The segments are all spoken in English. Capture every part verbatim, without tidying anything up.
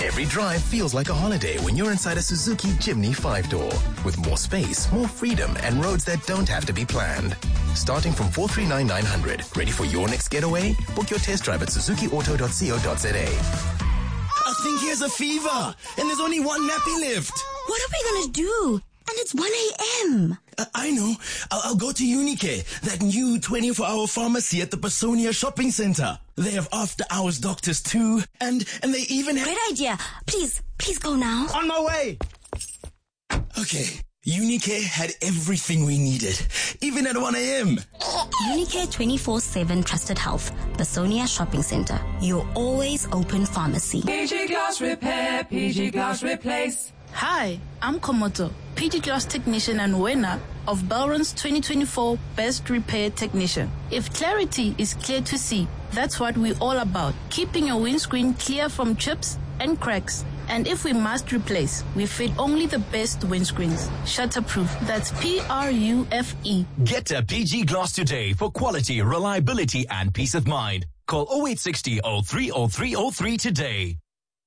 Every drive feels like a holiday when you're inside a Suzuki Jimny five-door. With more space, more freedom, and roads that don't have to be planned. Starting from four three nine nine hundred. Ready for your next getaway? Book your test drive at suzuki auto dot co dot za. I think he has a fever, and there's only one nappy left. What are we going to do? And it's one a.m. Uh, I know. I'll, I'll go to Unicare, that new twenty-four hour pharmacy at the Pasonia Shopping Center. They have after-hours doctors too, and and they even have... Great idea. Please, please go now. On my way. Okay. Unicare had everything we needed, even at one a.m. Unicare twenty-four seven Trusted Health, Pasonia Shopping Center. Your always open pharmacy. P G Glass Repair, P G Glass Replace. Hi, I'm Komoto, P G Glass Technician and winner of Belron's twenty twenty-four Best Repair Technician. If clarity is clear to see, that's what we're all about. Keeping your windscreen clear from chips and cracks. And if we must replace, we fit only the best windscreens. Shutterproof. That's P R U F E. Get a P G Glass today for quality, reliability, and peace of mind. Call oh eight six oh oh three oh three oh three today.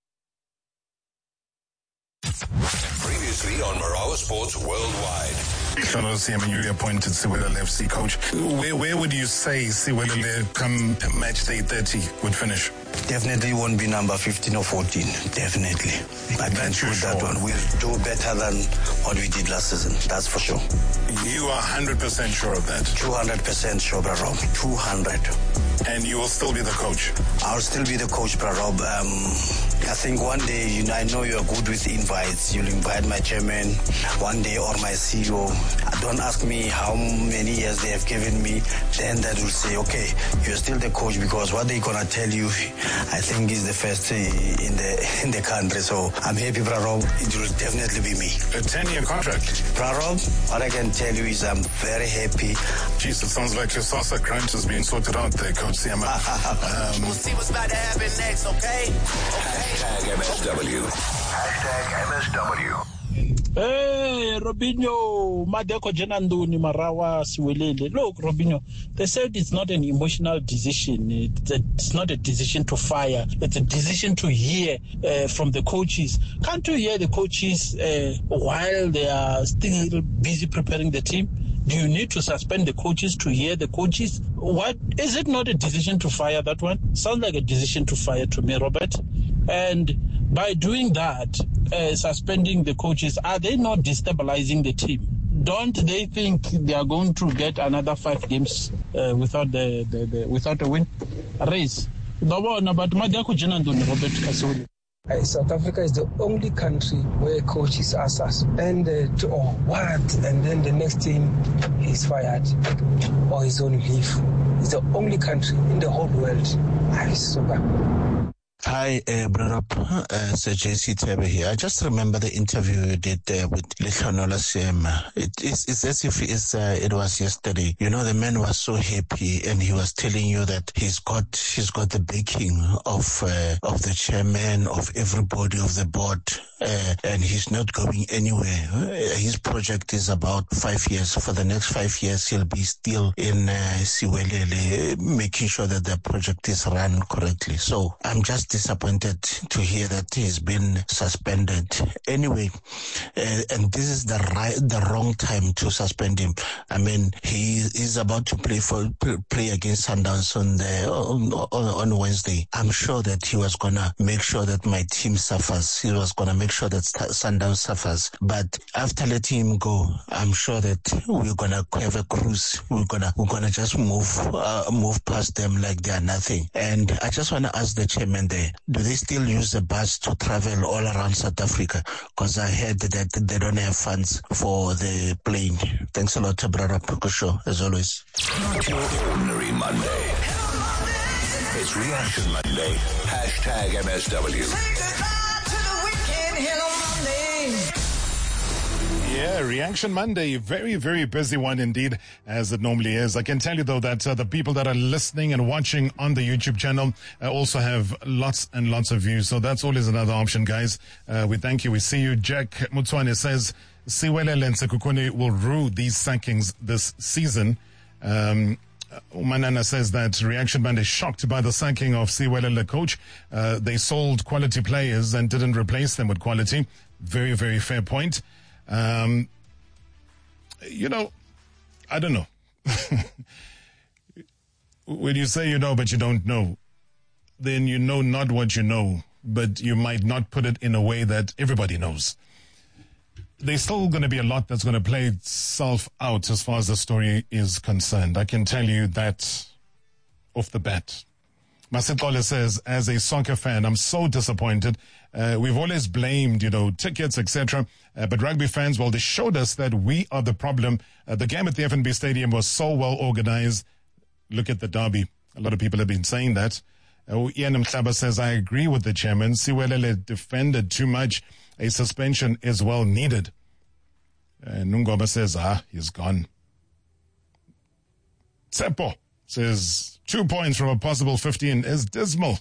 Previously on Marawa Sports Worldwide. Sholo Siamanyuri appointed Siwela F C coach. Where where would you say Siwela come match day thirty would finish? Definitely won't be number fifteen or fourteen. Definitely. I can put sure. that one. We'll do better than what we did last season. That's for sure. You are one hundred percent sure of that? two hundred percent sure, Rob. two hundred. And you will still be the coach? I'll still be the coach, Rob. Um, I think one day, you know, I know you're good with invites. You'll invite my chairman one day or my C E O. Don't ask me how many years they have given me. Then that will say, okay, you're still the coach, because what they're going to tell you, I think, is the first in the in the country. So I'm happy, Rob. It will definitely be me. A ten-year contract? Rob, what I can tell you is I'm very happy. Jeez, it sounds like your salsa crunch has been sorted out there, Coach Siama. um, we'll see what's about to happen next, okay? Hashtag M S W. Hashtag M S W. Hey, Robinho, Madeko Jenanduni, Marawa, Siwelele. Look, Robinho, they said it's not an emotional decision. It's, a, it's not a decision to fire. It's a decision to hear uh, from the coaches. Can't you hear the coaches uh, while they are still busy preparing the team? Do you need to suspend the coaches to hear the coaches? What is it not a decision to fire, that one? Sounds like a decision to fire to me, Robert. And by doing that, uh, suspending the coaches, are they not destabilizing the team? Don't they think they are going to get another five games uh, without the, the, the without a win? Race. Uh, South Africa is the only country where coaches are suspended or what, and then the next team he's fired or he's on leave. It's the only country in the whole world. I super. Hi, uh, brother, uh, Sir J C Tebe here. I just remember the interview you did uh, with Lehlonola Sema. It, it's, it's as if it's, uh, it was yesterday. You know, the man was so happy, and he was telling you that he's got he's got the backing of uh, of the chairman, of everybody, of the board, uh, and he's not going anywhere. Uh, his project is about five years. For the next five years, he'll be still in uh, Siwelele, making sure that the project is run correctly. So I'm just disappointed to hear that he's been suspended. Anyway, uh, and this is the right, the wrong time to suspend him. I mean, he is about to play for play against Sundowns on the on, on, on Wednesday. I'm sure that he was gonna make sure that my team suffers. He was gonna make sure that Sundowns suffers. But after letting him go, I'm sure that we're gonna have a cruise. We're gonna we're gonna just move uh, move past them like they are nothing. And I just wanna ask the chairman there, do they still use the bus to travel all around South Africa? Because I heard that they don't have funds for the plane. Thanks a lot, brother Show, as always. Not your ordinary Monday. It's Reaction Monday. Hashtag M S W. Yeah, Reaction Monday, very, very busy one indeed, as it normally is. I can tell you, though, that uh, the people that are listening and watching on the YouTube channel uh, also have lots and lots of views. So that's always another option, guys. Uh, we thank you. We see you. Jack Mutswane says, Siwelele and Sekhukhune will rule these sackings this season. Um, Uh, Manana says that Reaction Band is shocked by the sacking of Siwelele coach. Uh, they sold quality players and didn't replace them with quality. Very, very fair point. Um, you know, I don't know. When you say you know but you don't know, then you know not what you know, but you might not put it in a way that everybody knows. There's still going to be a lot that's going to play itself out as far as the story is concerned. I can tell you that off the bat. Masitole says, as a soccer fan, I'm so disappointed. Uh, we've always blamed, you know, tickets, et cetera. Uh, but rugby fans, well, they showed us that we are the problem. Uh, the game at the F N B Stadium was so well organized. Look at the derby. A lot of people have been saying that. Uh, Ian Mhlaba says, I agree with the chairman. Siwelele defended too much. A suspension is well needed. Uh, Nungoba says, ah, he's gone. Tsepo says, two points from a possible fifteen is dismal.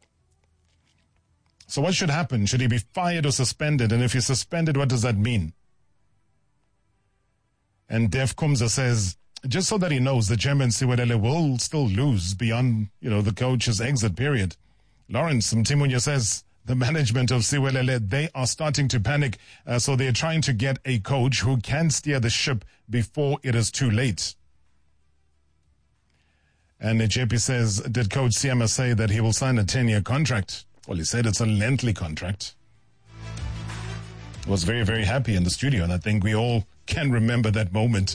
So what should happen? Should he be fired or suspended? And if he's suspended, what does that mean? And Dev Kumza says, just so that he knows, the chairman Siwelele will still lose beyond, you know, the coach's exit period. Lawrence Mtimunya says, the management of Siwelele, they are starting to panic. Uh, so they're trying to get a coach who can steer the ship before it is too late. And J P says, did Coach Siama say that he will sign a ten-year contract? Well, he said it's a lengthy contract. Was very, very happy in the studio, and I think we all can remember that moment.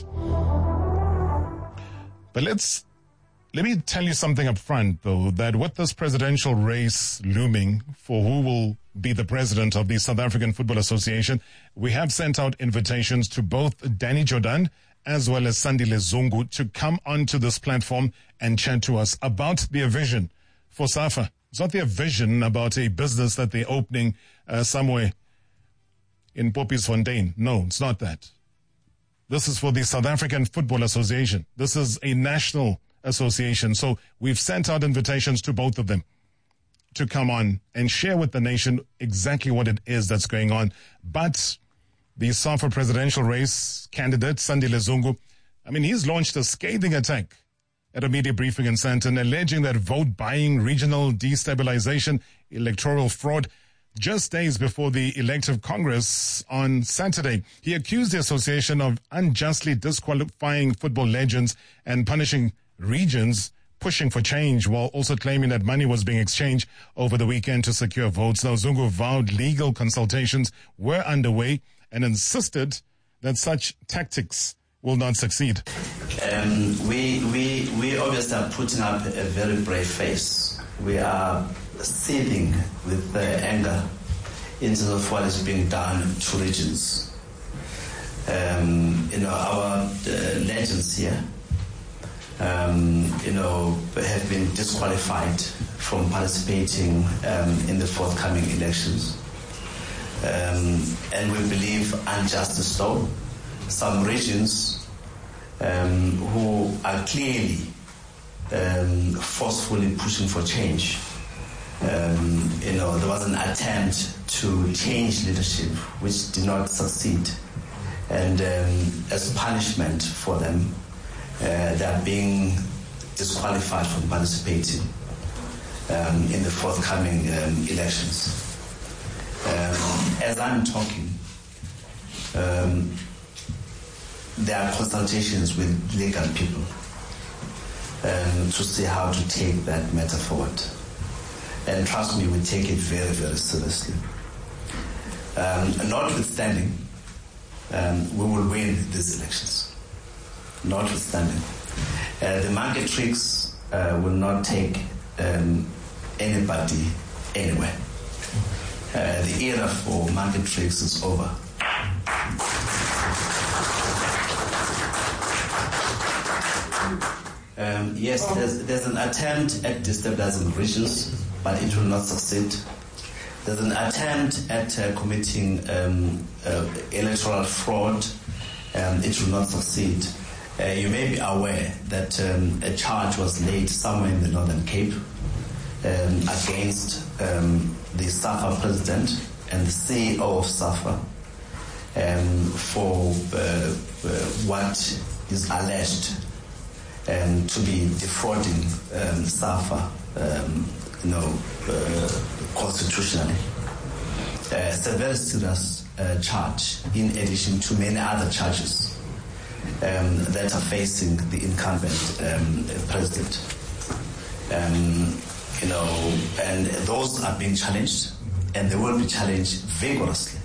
But let's, let me tell you something up front, though, that with this presidential race looming for who will be the president of the South African Football Association, we have sent out invitations to both Danny Jordan as well as Sandile Zungu to come onto this platform and chat to us about their vision for SAFA. It's not their vision about a business that they're opening uh, somewhere in Poppiesfontein. No, it's not that. This is for the South African Football Association. This is a national association. So we've sent out invitations to both of them to come on and share with the nation exactly what it is that's going on. But the SAFA presidential race candidate, Sandile Zungu, I mean, he's launched a scathing attack at a media briefing in Sandton, alleging that vote buying, regional destabilization, electoral fraud, just days before the elective Congress on Saturday. He accused the association of unjustly disqualifying football legends and punishing regions pushing for change, while also claiming that money was being exchanged over the weekend to secure votes. Now, Zungu vowed legal consultations were underway and insisted that such tactics will not succeed. Um, we, we, we obviously are putting up a very brave face. We are seething with uh, anger in terms of what is being done to regions. Um, you know, our uh, legends here, um, you know, have been disqualified from participating um, in the forthcoming elections. Um, and we believe unjust so. Some regions um, who are clearly um, forcefully pushing for change. Um, you know, there was an attempt to change leadership which did not succeed. And um, as punishment for them, uh, they are being disqualified from participating um, in the forthcoming um, elections. Um, as I'm talking, um, there are consultations with legal people um, to see how to take that matter forward. And trust me, we take it very, very seriously. Um, notwithstanding, um, we will win these elections. Notwithstanding. Uh, the market tricks uh, will not take um, anybody anywhere. Uh, the era for market tricks is over. Um, yes, there's, there's an attempt at destabilizing regions, but it will not succeed. There's an attempt at uh, committing um, uh, electoral fraud. Um, it will not succeed. Uh, you may be aware that um, a charge was laid somewhere in the Northern Cape um, against um, the SAFA president and the C E O of SAFA um, for uh, uh, what is alleged um, to be defrauding um, SAFA, um, you know, uh, constitutionally. Uh, it's a very serious uh, charge, in addition to many other charges um, that are facing the incumbent um, president. Um, you know, and those are being challenged, and they will be challenged vigorously.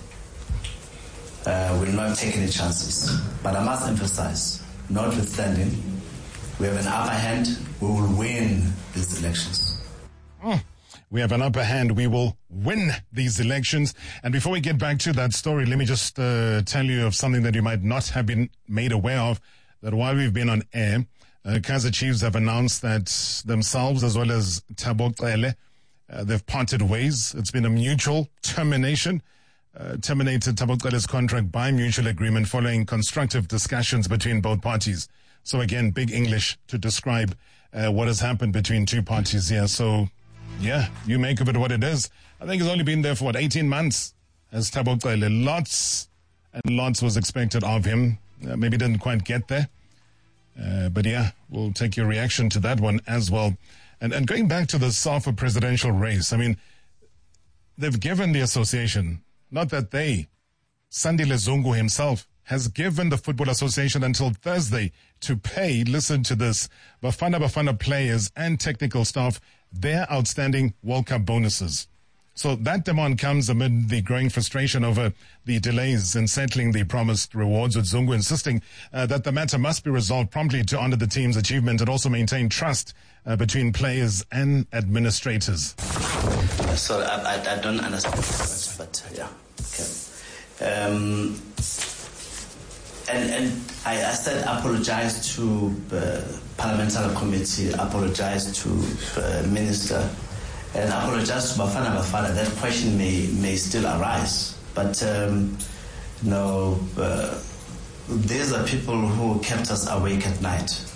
Uh, we'll not take any chances. But I must emphasize, notwithstanding, we have an upper hand, we will win these elections. Mm. We have an upper hand, we will win these elections. And before we get back to that story, let me just uh, tell you of something that you might not have been made aware of, that while we've been on air, uh, Kaizer Chiefs have announced that themselves, as well as Thabo Cele, uh, they've parted ways. It's been a mutual termination. Uh, terminated Thabo Cele's contract by mutual agreement following constructive discussions between both parties. So again, big English to describe uh, what has happened between two parties here. So, yeah, you make of it what it is. I think it's only been there for, what, eighteen months as Thabo Cele. Lots and lots was expected of him. Uh, maybe didn't quite get there. Uh, but yeah, we'll take your reaction to that one as well. And, and going back to the SAFA presidential race, I mean, they've given the association, not that they, Sandile Zungu himself, has given the Football Association until Thursday to pay, listen to this, Bafana Bafana players and technical staff their outstanding World Cup bonuses. So that demand comes amid the growing frustration over the delays in settling the promised rewards, with Zungu insisting uh, that the matter must be resolved promptly to honor the team's achievement and also maintain trust uh, between players and administrators. Sorry, I, I, I don't understand the question, but yeah, okay. Um, and and I, I said apologize to the parliamentary committee, apologize to the minister, and apologize to Bafana Bafana. That question may may still arise, but um, you know, uh, these are people who kept us awake at night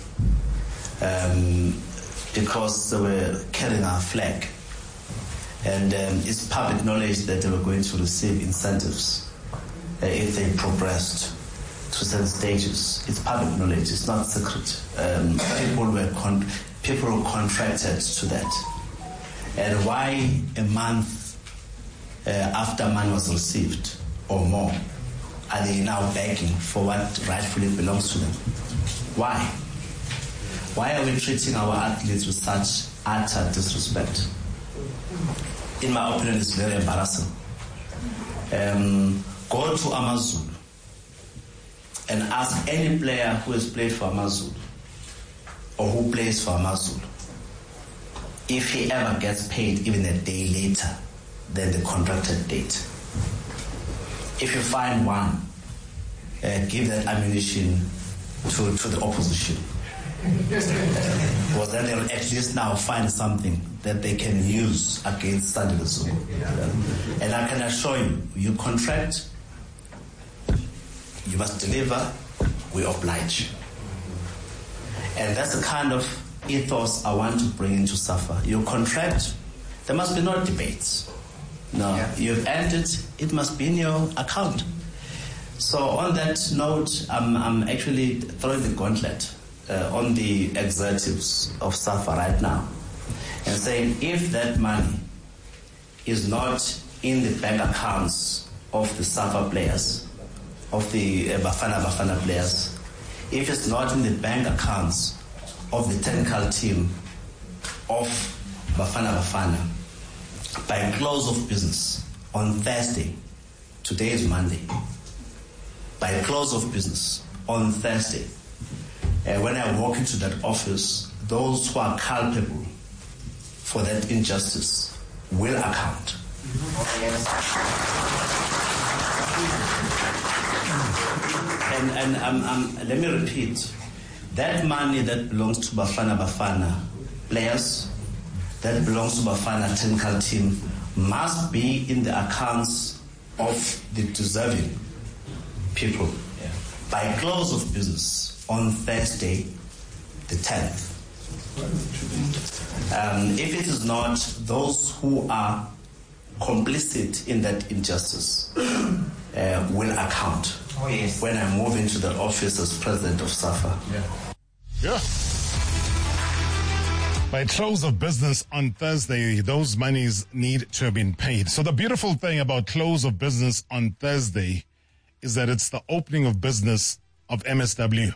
um, because they were carrying our flag, and um, it's public knowledge that they were going to receive incentives uh, if they progressed to certain stages. It's public knowledge. It's not secret. Um, people were con- people were contracted to that. And why a month uh, after money was received or more are they now begging for what rightfully belongs to them? Why? Why are we treating our athletes with such utter disrespect? In my opinion, it's very embarrassing. Um, go to Amazulu and ask any player who has played for Amazulu or who plays for Amazulu if he ever gets paid even a day later than the contracted date. If you find one, uh, give that ammunition to, to the opposition. Because then they'll at least now find something that they can use against Sandile Zungu. And I can assure you, you contract, you must deliver, we oblige. And that's the kind of ethos I want to bring into SAFA. You contract, there must be no debates. No, yeah. You've earned it, it must be in your account. So on that note, I'm, I'm actually throwing the gauntlet uh, on the executives of SAFA right now and saying if that money is not in the bank accounts of the SAFA players, of the uh, Bafana Bafana players, if it's not in the bank accounts of the technical team of Bafana Bafana, by close of business on Thursday, today is Monday, by close of business on Thursday, uh, when I walk into that office, those who are culpable for that injustice will account. And, and um, um, let me repeat, that money that belongs to Bafana Bafana players, that belongs to Bafana technical team, must be in the accounts of the deserving people yeah. by close of business on Thursday, the tenth. Um, if it is not, those who are complicit in that injustice uh, will account. Oh, yes. When I move into the office as president of SAFA. Yeah. Yeah. By close of business on Thursday, those monies need to have been paid. So the beautiful thing about close of business on Thursday is that it's the opening of business of M S W.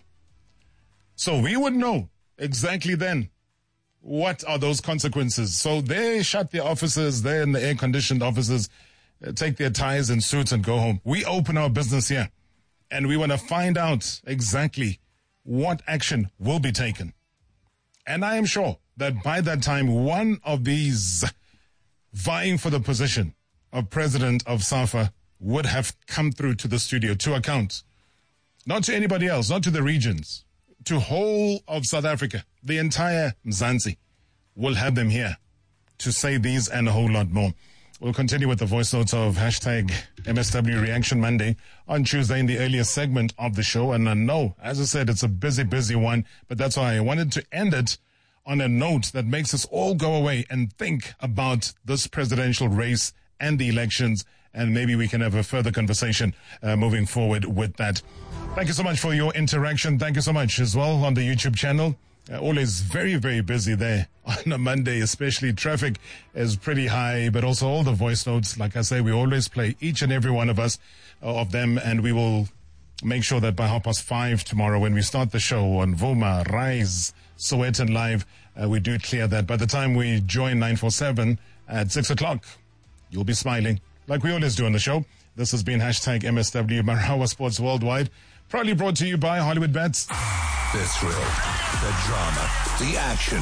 So we would know exactly then what are those consequences. So they shut their offices, they're in the air-conditioned offices, uh, take their ties and suits and go home. We open our business here, and we want to find out exactly what action will be taken. And I am sure that by that time, one of these vying for the position of president of SAFA would have come through to the studio to account. Not to anybody else, not to the regions, to whole of South Africa. The entire Mzansi will have them here to say these and a whole lot more. We'll continue with the voice notes of hashtag M S W Reaction Monday on Tuesday in the earlier segment of the show. And I know, as I said, it's a busy, busy one, but that's why I wanted to end it on a note that makes us all go away and think about this presidential race and the elections, and maybe we can have a further conversation uh, moving forward with that. Thank you so much for your interaction. Thank you so much as well on the YouTube channel. Uh, always very, very busy there on a Monday, especially traffic is pretty high, but also all the voice notes. Like I say, we always play each and every one of us uh, of them, and we will make sure that by half past five tomorrow when we start the show on Vuma, Rise, Sowetan Live, uh, we do clear that. By the time we join nine four seven at six o'clock, you'll be smiling like we always do on the show. This has been hashtag M S W Marawa Sports Worldwide, proudly brought to you by Hollywood Bets. The thrill, the drama, the action.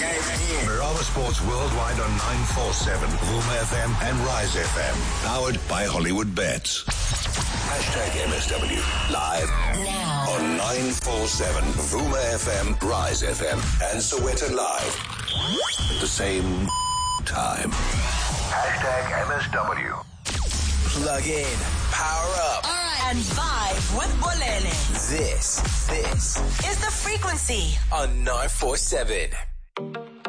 Marawa Sports Worldwide on nine four seven, Vuma F M and Rise F M. Powered by Hollywood Bets. Hashtag M S W. Live now on nine four seven, Vuma F M, Rise F M, and Sowetan Live. At the same time. Hashtag M S W. Plug in, power up, and vibe with Bolele. This, this is The Frequency on nine four seven.